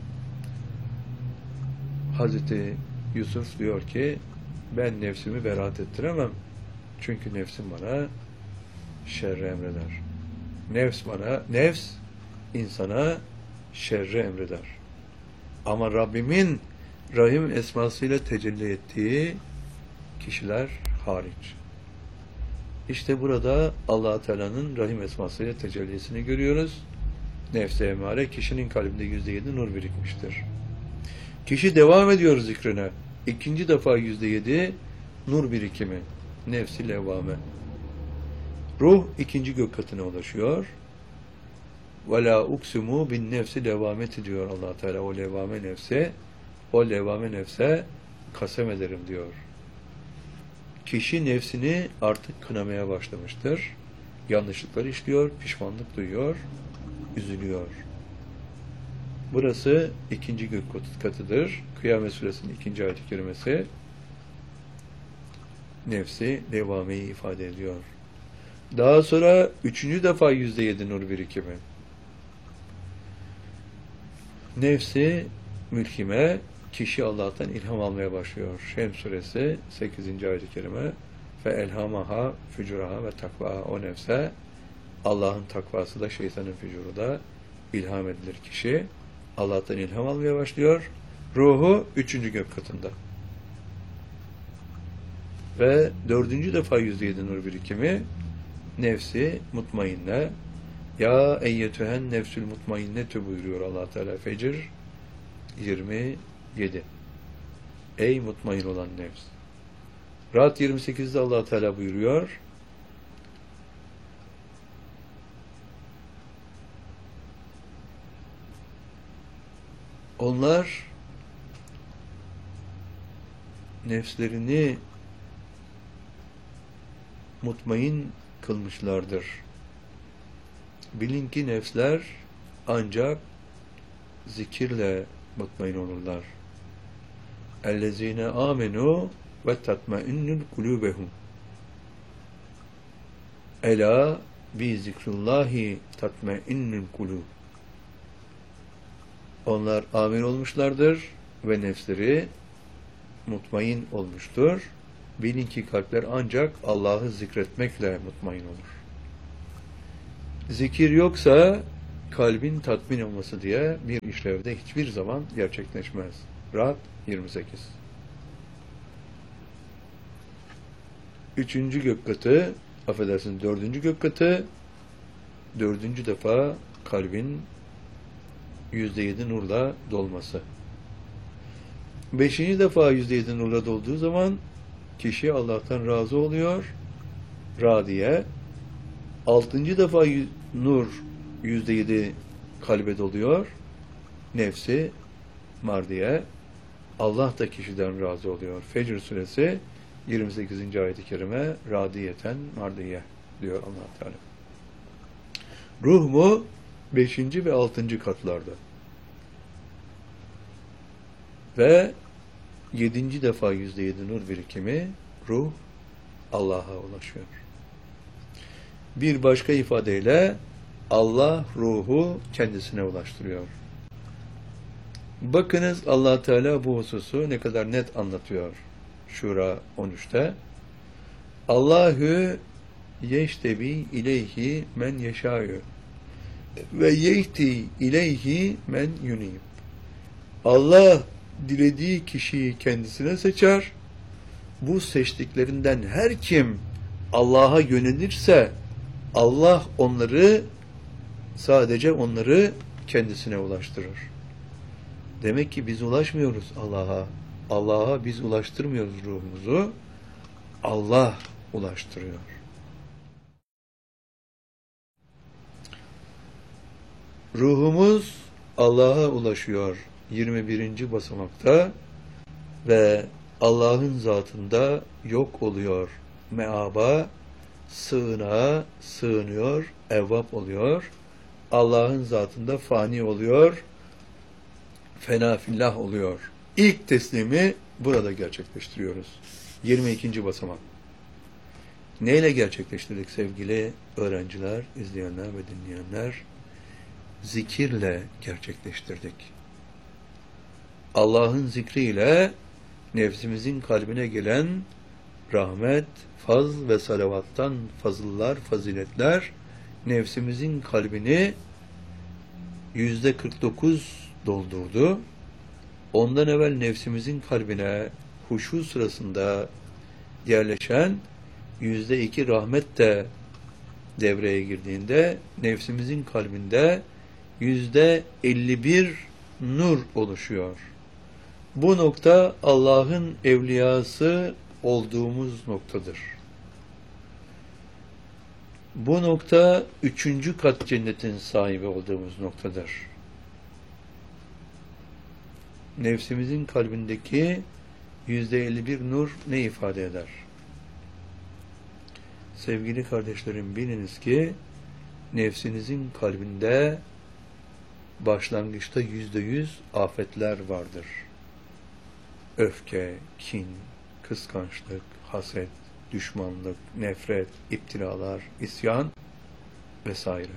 Hazreti Yusuf diyor ki, ben nefsimi beraat ettiremem. Çünkü nefsim bana şerre emreder. Nefs bana, nefs insana şerre emreder. Ama Rabbimin Rahim esmasıyla tecelli ettiği kişiler hariç. İşte burada Allah-u Teala'nın Rahim esmasıyla tecellisini görüyoruz. Nefs-i emare kişinin kalbinde yüzde yedi nur birikmiştir. Kişi devam ediyor zikrine. İkinci defa yüzde yedi nur birikimi. Nefs-i levvame. Ruh ikinci gök katına ulaşıyor. وَلَا اُقْسِمُوا بِالنَّفْسِ levameti diyor Allah Teala. O levvame nefse, o levvame nefse kasem ederim diyor. Kişi nefsini artık kınamaya başlamıştır. Yanlışlıkları işliyor, pişmanlık duyuyor, üzülüyor. Burası ikinci gök katıdır. Kıyamet Suresinin ikinci ayet-i kerimesi nefsi devameyi ifade ediyor. Daha sonra üçüncü defa yüzde yedi nur birikimi. Nefsi mülkime, kişi Allah'tan ilham almaya başlıyor. Şems Suresi sekizinci ayet-i kerime ve elhamaha fücuraha ve takvaha, o nefse Allah'ın takvası da şeytanın fücuru da ilham edilir kişi. Allah'tan ilham almaya başlıyor. Ruhu üçüncü gök katında. Ve dördüncü defa yüzde yedi nur birikimi nefsi mutmainne, ya eyyetühen nefsül mutmainnetü buyuruyor Allah Teala Fecr yirmi yedi. Ey mutmain olan nefs. Rahat yirmi sekizde Allah Teala buyuruyor, onlar nefslerini mutmain kılmışlardır. Bilin ki nefsler ancak zikirle mutmain olurlar. اَلَّذ۪ينَ آمَنُوا وَتَطْمَئِنُّ قُلُوبَهُمْ اَلَا بِذِكْرُ اللّٰهِ تَطْمَئِنُّ الْقُلُوبِ. Onlar amin olmuşlardır ve nefsleri mutmain olmuştur. Bilin ki kalpler ancak Allah'ı zikretmekle mutmain olur. Zikir yoksa kalbin tatmin olması diye bir işlevde hiçbir zaman gerçekleşmez. Ra'd yirmi sekiz. Üçüncü gök katı, affedersiniz dördüncü gök katı, dördüncü defa kalbin yüzde yedi nurla dolması. Beşinci defa yüzde yedi nurla dolduğu zaman kişi Allah'tan razı oluyor. Radiye. Altıncı defa nur yüzde yedi kalbe doluyor. Nefsi mardiye. Allah da kişiden razı oluyor. Fecr suresi yirmi sekizinci ayet-i kerime radiyeten mardiye diyor Allah Teala. Ruh mu? Beşinci ve altıncı katlarda. Ve yedinci defa yüzde yedi nur birikimi ruh Allah'a ulaşıyor. Bir başka ifadeyle Allah ruhu kendisine ulaştırıyor. Bakınız Allah Teala bu hususu ne kadar net anlatıyor. Şura on üçte. Allahu yeştebi ileyhi men yeşâ'yu ve yehti ileyhi men yunib. Allah dilediği kişiyi kendisine seçer. Bu seçtiklerinden her kim Allah'a yönelirse Allah onları sadece onları kendisine ulaştırır. Demek ki biz ulaşmıyoruz Allah'a. Allah'a biz ulaştırmıyoruz ruhumuzu. Allah ulaştırıyor. Ruhumuz Allah'a ulaşıyor yirmi birinci basamakta ve Allah'ın zatında yok oluyor. Meaba, sığınağa sığınıyor, evvap oluyor. Allah'ın zatında fani oluyor, fena fillah oluyor. İlk teslimi burada gerçekleştiriyoruz. yirmi ikinci basamak. Neyle gerçekleştirdik sevgili öğrenciler, izleyenler ve dinleyenler? Zikirle gerçekleştirdik. Allah'ın zikriyle nefsimizin kalbine gelen rahmet, faz ve salavattan fazıllar, faziletler nefsimizin kalbini yüzde kırk dokuz doldurdu. Ondan evvel nefsimizin kalbine huşu sırasında yerleşen yüzde iki rahmet de devreye girdiğinde nefsimizin kalbinde yüzde elli bir nur oluşuyor. Bu nokta Allah'ın evliyası olduğumuz noktadır. Bu nokta üçüncü kat cennetin sahibi olduğumuz noktadır. Nefsimizin kalbindeki yüzde elli bir nur ne ifade eder? Sevgili kardeşlerim, biliniz ki nefsinizin kalbinde başlangıçta yüzde yüz afetler vardır. Öfke, kin, kıskançlık, haset, düşmanlık, nefret, iptilalar, isyan vesaire.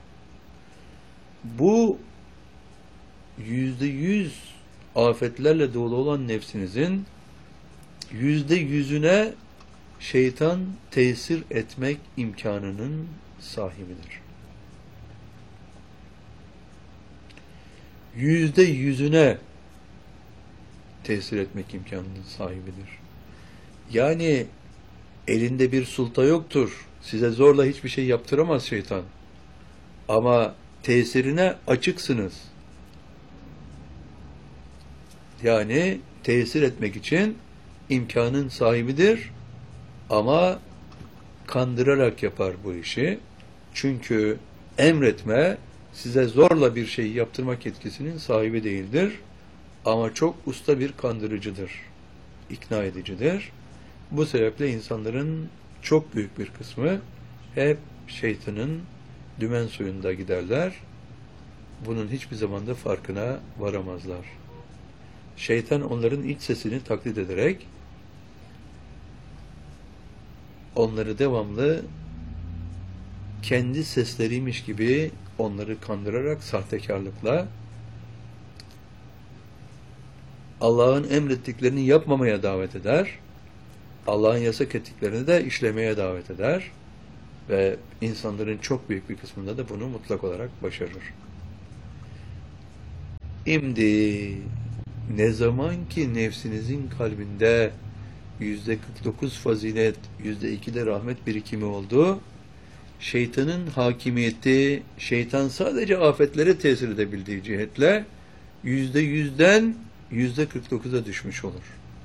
Bu yüzde yüz afetlerle dolu olan nefsinizin yüzde yüzüne şeytan tesir etmek imkanının sahibidir. Yüzde yüzüne tesir etmek imkanının sahibidir. Yani elinde bir sulta yoktur. Size zorla hiçbir şey yaptıramaz şeytan. Ama tesirine açıksınız. Yani tesir etmek için imkanın sahibidir. Ama kandırarak yapar bu işi. Çünkü emretme, size zorla bir şey yaptırmak yetkisinin sahibi değildir. Ama çok usta bir kandırıcıdır. İkna edicidir. Bu sebeple insanların çok büyük bir kısmı hep şeytanın dümen suyunda giderler. Bunun hiçbir zaman da farkına varamazlar. Şeytan onların iç sesini taklit ederek onları devamlı kendi sesleriymiş gibi onları kandırarak sahtekarlıkla Allah'ın emrettiklerini yapmamaya davet eder. Allah'ın yasak ettiklerini de işlemeye davet eder. Ve insanların çok büyük bir kısmında da bunu mutlak olarak başarır. Şimdi ne zaman ki nefsinizin kalbinde yüzde kırk dokuz fazilet, yüzde iki de rahmet birikimi oldu, şeytanın hakimiyeti, şeytan sadece afetlere tesir edebildiği cihetle yüzde yüzden yüzde kırk dokuza düşmüş olur.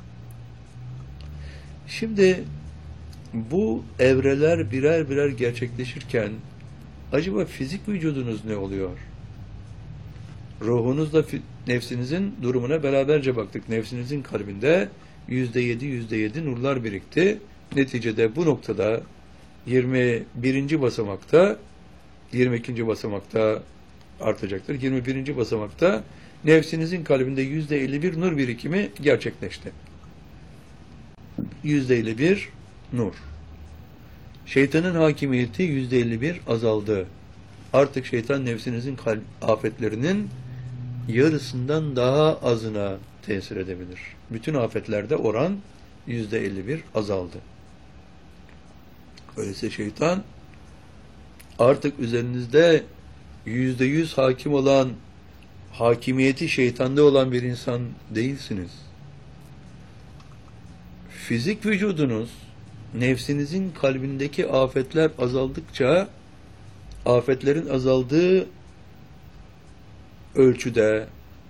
Şimdi bu evreler birer birer gerçekleşirken acaba fizik vücudunuz ne oluyor? Ruhunuzla nefsinizin durumuna beraberce baktık. Nefsinizin kalbinde yüzde yedi, yüzde yedi nurlar birikti. Neticede bu noktada yirmi birinci basamakta, yirmi ikinci basamakta artacaktır. yirmi birinci basamakta nefsinizin kalbinde yüzde elli bir nur birikimi gerçekleşti. yüzde elli bir nur. Şeytanın hakimiyeti yüzde elli bir azaldı. Artık şeytan nefsinizin kalp afetlerinin yarısından daha azına tesir edebilir. Bütün afetlerde oran yüzde elli bir azaldı. Öyleyse şeytan artık üzerinizde yüzde yüz hakim olan, hakimiyeti şeytanda olan bir insan değilsiniz. Fizik vücudunuz, nefsinizin kalbindeki afetler azaldıkça, afetlerin azaldığı ölçüde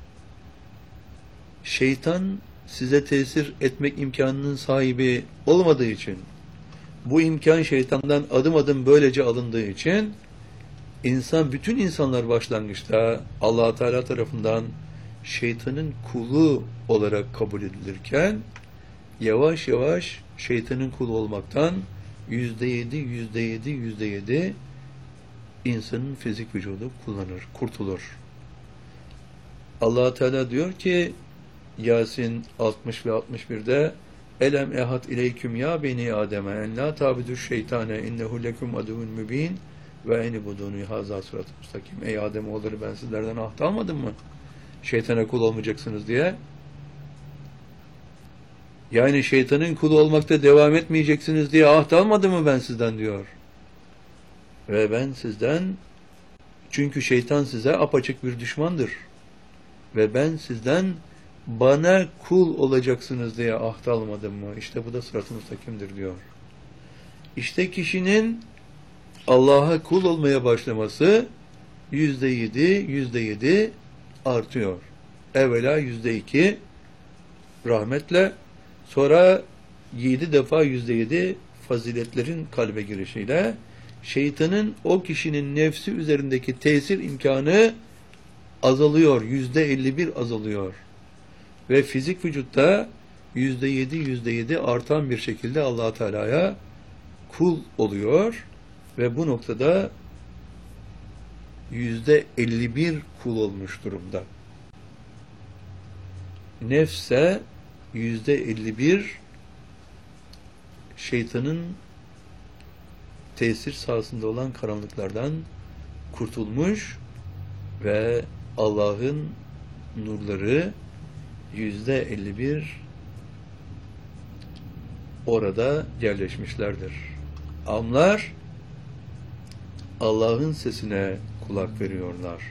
şeytan size tesir etmek imkanının sahibi olmadığı için, bu imkan şeytandan adım adım böylece alındığı için insan, bütün insanlar başlangıçta Allah Teala tarafından şeytanın kulu olarak kabul edilirken yavaş yavaş şeytanın kulu olmaktan yüzde yedi, yüzde yedi, yüzde yedi insanın fizik vücudu kullanır, kurtulur. Allah Teala diyor ki Yasin altmış ve altmış birde Elem ehad ileyküm ya beni Adem'e en la tabidu şeytane innehu lekum aduvun mübin ve eni buduni haza surat mustakim. Ey Adem oğulları, ben sizlerden ahd almadım mı? Şeytana kul olmayacaksınız diye. Yani şeytanın kulu olmakta devam etmeyeceksiniz diye ahd almadım mı ben sizden diyor. Ve ben sizden, çünkü şeytan size apaçık bir düşmandır. Ve ben sizden bana kul olacaksınız diye ahd almadım mı? İşte bu da sırat-ı müstakimdir diyor. İşte kişinin Allah'a kul olmaya başlaması yüzde yedi, yüzde yedi artıyor. Evvela yüzde iki rahmetle, sonra yedi defa yüzde yedi faziletlerin kalbe girişiyle şeytanın o kişinin nefsi üzerindeki tesir imkanı azalıyor. Yüzde elli bir azalıyor. Ve fizik vücutta yüzde yedi, yüzde yedi artan bir şekilde Allah Teala'ya kul oluyor. Ve bu noktada yüzde elli bir kul olmuş durumda. Nefse yüzde elli bir şeytanın tesir sahasında olan karanlıklardan kurtulmuş ve Allah'ın nurları yüzde elli bir orada yerleşmişlerdir. Amlar Allah'ın sesine kulak veriyorlar.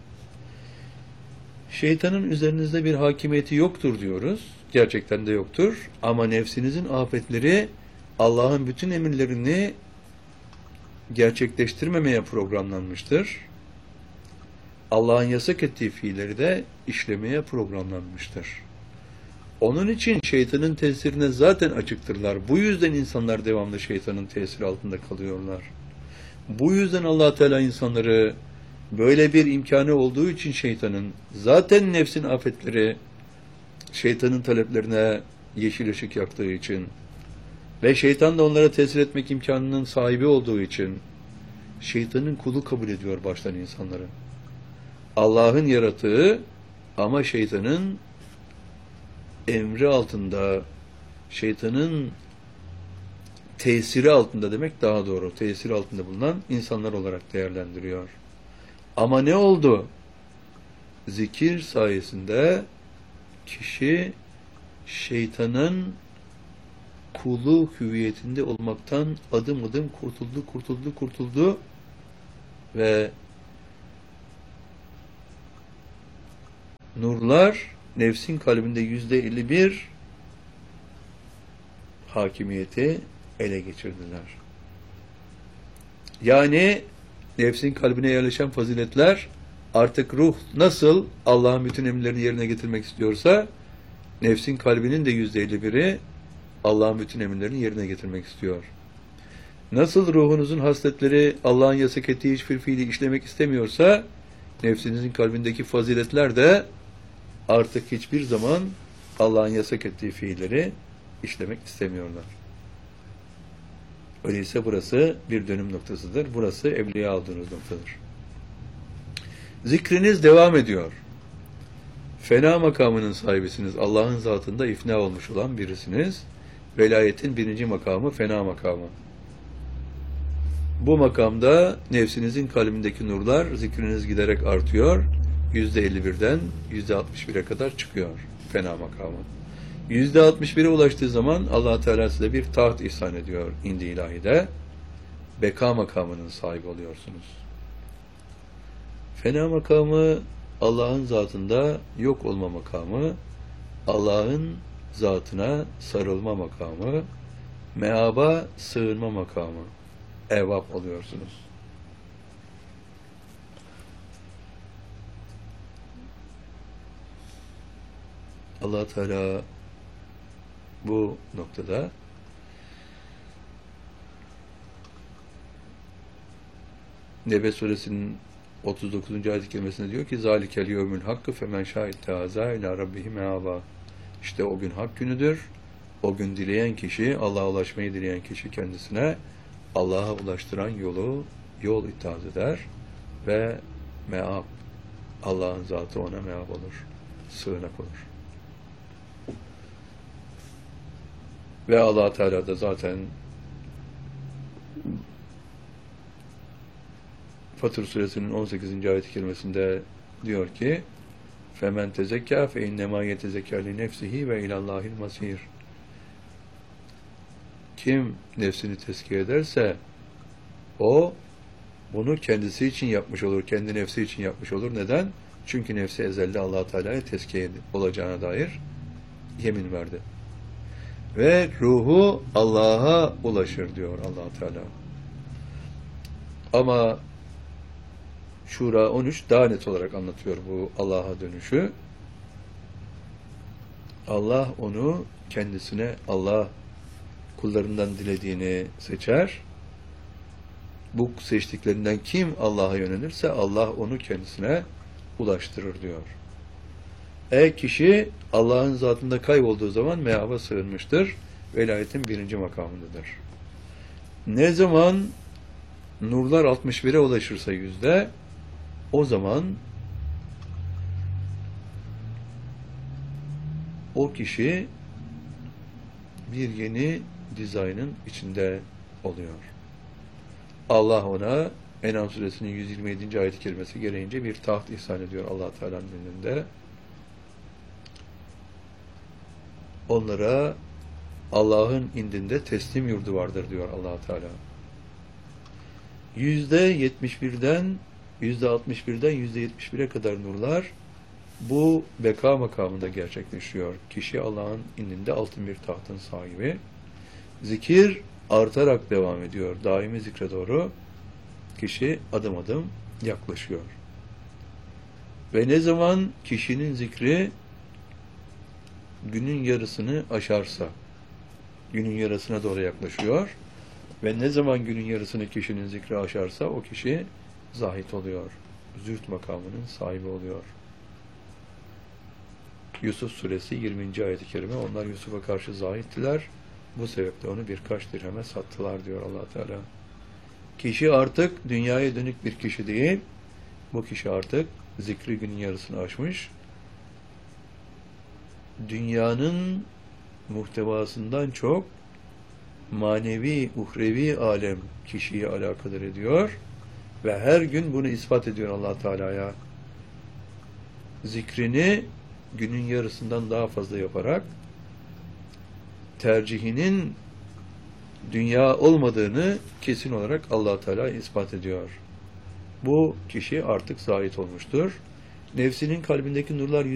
Şeytanın üzerinizde bir hakimiyeti yoktur diyoruz. Gerçekten de yoktur. Ama nefsinizin afetleri Allah'ın bütün emirlerini gerçekleştirmemeye programlanmıştır. Allah'ın yasak ettiği fiilleri de işlemeye programlanmıştır. Onun için şeytanın tesirine zaten açıktırlar. Bu yüzden insanlar devamlı şeytanın tesiri altında kalıyorlar. Bu yüzden Allah Teala insanları, böyle bir imkanı olduğu için şeytanın, zaten nefsin afetleri şeytanın taleplerine yeşil ışık yaktığı için ve şeytan da onlara tesir etmek imkanının sahibi olduğu için şeytanın kulu kabul ediyor baştan insanları. Allah'ın yaratığı ama şeytanın emri altında, şeytanın tesiri altında demek daha doğru, tesiri altında bulunan insanlar olarak değerlendiriyor. Ama ne oldu? Zikir sayesinde kişi şeytanın kulu hüviyetinde olmaktan adım adım kurtuldu, kurtuldu, kurtuldu ve nurlar nefsin kalbinde yüzde elli bir hakimiyeti ele geçirdiler. Yani nefsin kalbine yerleşen faziletler artık ruh nasıl Allah'ın bütün emirlerini yerine getirmek istiyorsa nefsin kalbinin de yüzde elli biri Allah'ın bütün emirlerini yerine getirmek istiyor. Nasıl ruhunuzun hasletleri Allah'ın yasak ettiği hiçbir fiili işlemek istemiyorsa nefsinizin kalbindeki faziletler de artık hiçbir zaman Allah'ın yasak ettiği fiilleri işlemek istemiyorlar. Öyleyse burası bir dönüm noktasıdır. Burası evliya olduğunuz noktadır. Zikriniz devam ediyor. Fena makamının sahibisiniz. Allah'ın zatında ifna olmuş olan birisiniz. Velayetin birinci makamı fena makamı. Bu makamda nefsinizin kalbindeki nurlar zikriniz giderek artıyor. yüzde elli birden yüzde altmış bire kadar çıkıyor fena makamı. yüzde altmış bire ulaştığı zaman Allah Teala size bir taht ihsan ediyor indi ilahide. Beka makamının sahibi oluyorsunuz. Fena makamı Allah'ın zatında yok olma makamı, Allah'ın zatına sarılma makamı, meaba sığınma makamı, evvab oluyorsunuz. Allah Teala bu noktada Nebe suresinin otuz dokuzuncu ayet-i kerimesinde diyor ki zalikel yevmül hakkı femen şâittehâzâ ilâ rabbihi meâbâ. İşte o gün hak günüdür. O gün dileyen kişi, Allah'a ulaşmayı dileyen kişi kendisine Allah'a ulaştıran yolu yol itaat eder ve meab, Allah'ın zatı ona meab olur. Sığınak olur. Ve Allah Teala da zaten Fatır suresinin on sekizinci ayet-i kerimesinde diyor ki فَمَنْ تَزَكَّى فَاِنَّمَا يَتَزَكَّى لِنَفْسِهِ وَاِلَى اللّٰهِ الْمَصِيرِ. Kim nefsini tezkiye ederse o bunu kendisi için yapmış olur, kendi nefsi için yapmış olur. Neden? Çünkü nefsi ezelde Allah Teala'ya tezkiye olacağına dair yemin verdi. Ve ruhu Allah'a ulaşır diyor Allah Teala. Ama Şura on üç daha net olarak anlatıyor bu Allah'a dönüşü. Allah onu kendisine, Allah kullarından dilediğini seçer. Bu seçtiklerinden kim Allah'a yönelirse Allah onu kendisine ulaştırır diyor. E kişi Allah'ın zatında kaybolduğu zaman meaba sığınmıştır. Velayetin birinci makamındadır. Ne zaman nurlar altmış bire ulaşırsa yüzde, o zaman o kişi bir yeni dizaynın içinde oluyor. Allah ona En'am suresinin yüz yirmi yedinci ayet-i kerimesi gereğince bir taht ihsan ediyor Allah Teala'nın önünde. Onlara Allah'ın indinde teslim yurdu vardır diyor Allah Teala. Yüzde yetmiş birden yüzde altmış birden yüzde yetmiş bire kadar nurlar bu beka makamında gerçekleşiyor. Kişi Allah'ın indinde altın bir tahtın sahibi. Zikir artarak devam ediyor. Daimi zikre doğru kişi adım adım yaklaşıyor. Ve ne zaman kişinin zikri günün yarısını aşarsa, günün yarısına doğru yaklaşıyor ve ne zaman günün yarısını kişinin zikri aşarsa o kişi zahit oluyor. Zühd makamının sahibi oluyor. Yusuf suresi yirminci ayet-i kerime, onlar Yusuf'a karşı zahittiler. Bu sebeple onu birkaç dirheme sattılar diyor Allah Teala. Kişi artık dünyaya dönük bir kişi değil. Bu kişi artık zikri günün yarısını aşmış. Dünyanın muhtevasından çok manevi, uhrevi alem kişiyi alakadar ediyor ve her gün bunu ispat ediyor Allah Teala'ya. Zikrini günün yarısından daha fazla yaparak tercihinin dünya olmadığını kesin olarak Allah Teala ispat ediyor. Bu kişi artık zahit olmuştur. Nefsinin kalbindeki nurlar